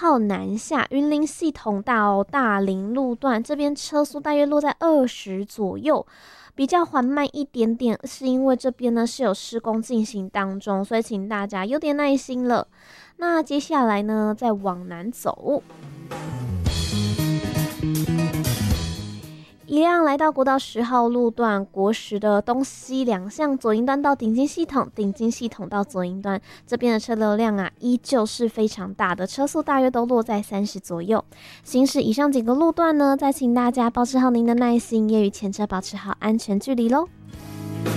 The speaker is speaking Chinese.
号南下，云林系统到大林路段这边车速大约落在20左右，比较缓慢一点点，是因为这边呢是有施工进行当中，所以请大家有点耐心了。那接下来呢，再往南走，一辆来到国道10号路段国十的东西两向左营端到顶金系统，顶金系统到左营端这边的车流量啊，依旧是非常大的，车速大约都落在30左右。行驶以上几个路段呢，再请大家保持好您的耐心，也与前车保持好安全距离咯。